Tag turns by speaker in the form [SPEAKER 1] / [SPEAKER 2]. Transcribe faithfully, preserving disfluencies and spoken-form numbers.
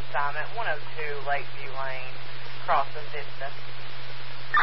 [SPEAKER 1] assignment, one oh two Lakeview Lane, Crossing Vista.